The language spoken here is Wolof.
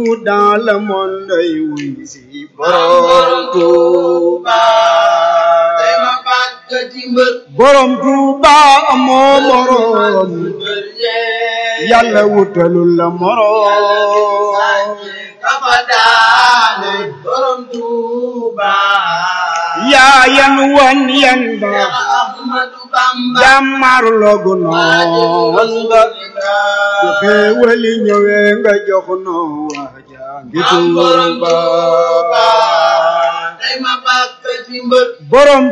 partout dans le monde ay wuy si borom Touba borom Touba amoo morom yàlla wutalul la morom borom Touba yaa yan wan yan ba jàmmar logu noon nga su xéewali ñëwee nga jox noo waaja ngi Touba borom